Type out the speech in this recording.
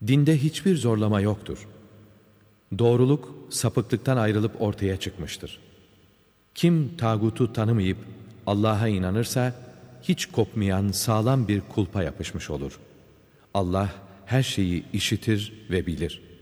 Dinde hiçbir zorlama yoktur. Doğruluk, sapıklıktan ayrılıp ortaya çıkmıştır. Kim tağutu tanımayıp Allah'a inanırsa, hiç kopmayan sağlam bir kulpa yapışmış olur. Allah her şeyi işitir ve bilir.